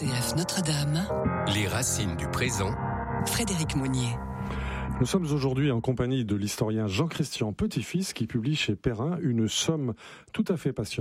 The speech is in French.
RCF Notre-Dame. Les racines du présent. Frédéric Monnier. Nous sommes aujourd'hui en compagnie de l'historien Jean-Christian Petit-Fils qui publie chez Perrin une somme tout à fait passionnante